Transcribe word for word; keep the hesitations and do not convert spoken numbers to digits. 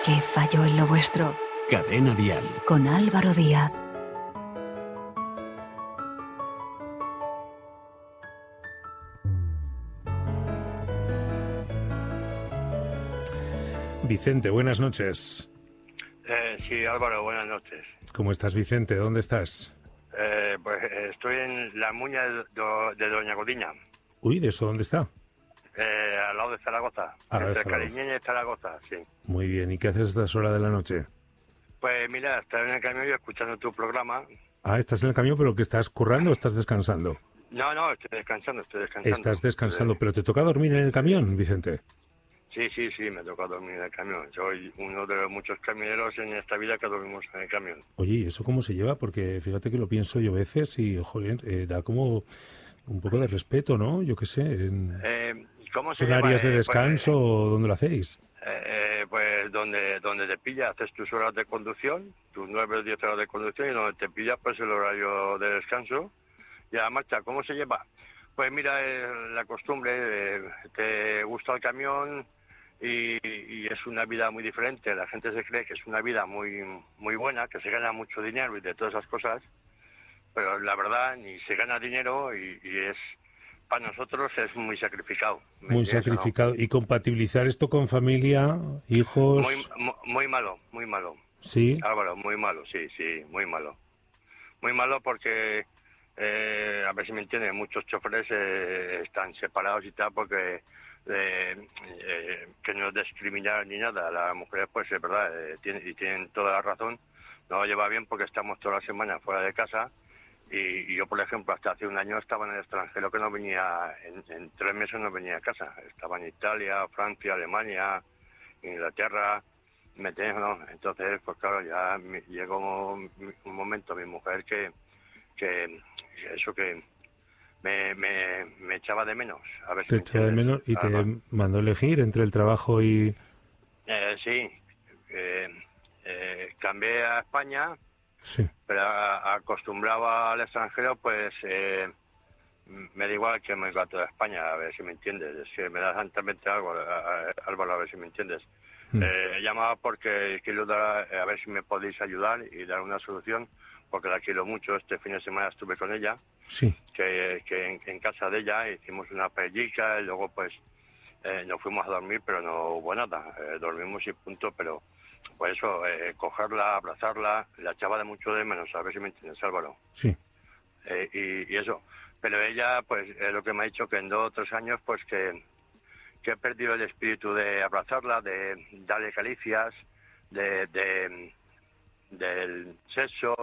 ¿Qué falló en lo vuestro? Cadena Dial. Con Álvaro Díaz. Vicente, buenas noches. Eh, sí, Álvaro, buenas noches. ¿Cómo estás, Vicente? ¿Dónde estás? Eh, pues estoy en la muña de, do, de Doña Godiña. Uy, ¿de eso dónde está? Eh, al lado de Zaragoza. A la de entre Zaragoza. Cariñena y Zaragoza, sí. Muy bien. ¿Y qué haces a estas horas de la noche? Pues mira, estar en el camión y escuchando tu programa. Ah, ¿estás en el camión, pero que estás currando o estás descansando? No, no, estoy descansando, estoy descansando. Estás descansando, Eh, pero ¿te toca dormir en el camión, Vicente? Sí, sí, sí, me toca dormir en el camión. Soy uno de los muchos camioneros en esta vida que dormimos en el camión. Oye, ¿y eso cómo se lleva? Porque fíjate que lo pienso yo a veces y, joder, eh, da como un poco de respeto, ¿no? Yo qué sé. En... Eh, ¿Cómo se ¿Son llama? áreas de Eh, descanso pues, o dónde lo hacéis? eh, eh, pues donde donde te pilla, haces tus horas de conducción, tus nueve o diez horas de conducción, y donde te pilla, pues el horario de descanso y a la marcha. ¿Cómo se lleva? Pues mira, eh, la costumbre, eh, te gusta el camión y, y es una vida muy diferente. La gente se cree que es una vida muy muy buena, que se gana mucho dinero y de todas esas cosas, pero la verdad ni se gana dinero y, y es, para nosotros es muy sacrificado. ¿Me Muy entiendes, no? sacrificado. ¿Y compatibilizar esto con familia, hijos? Muy, mu- muy malo, muy malo. Sí. Álvaro, muy malo, sí, sí, muy malo. Muy malo porque, eh, a ver si me entienden, muchos choferes eh, están separados y tal porque eh, eh, que no es discriminar ni nada. Las mujeres, pues es verdad, eh, tienen, y tienen toda la razón, no lo lleva bien porque estamos toda la semana fuera de casa y, y yo, por ejemplo, hasta hace un año estaba en el extranjero que no venía, en, en tres meses no venía a casa. Estaba en Italia, Francia, Alemania, Inglaterra. ¿Me entiendes, no? Entonces, pues claro, ya me- llegó un, un momento mi mujer que, que eso que me, me, me echaba de menos. A ver si Te me echaba de entiendes. menos y te Alba. mandó elegir entre el trabajo y... Eh, sí, eh, eh, cambié a España, Sí. pero a- acostumbraba al extranjero, pues eh, me da igual que me iba a toda España, a ver si me entiendes. Es que me da santamente algo, a- a- Álvaro, a ver si me entiendes. Mm. Eh, he llamado porque quiero dar, a ver si me podéis ayudar y dar una solución, porque la quiero mucho. Este fin de semana estuve con ella, Sí. que, que en, en casa de ella hicimos una pellica y luego pues eh, nos fuimos a dormir, pero no hubo nada. Eh, dormimos y punto, pero pues eso, eh, cogerla, abrazarla, la echaba de mucho de menos, a ver si me entiendes, Álvaro. Sí. Eh, y, y eso. Pero ella, pues, es lo que me ha dicho, que en dos o tres años, pues, que, que he perdido el espíritu de abrazarla, de darle caricias, de, de del sexo,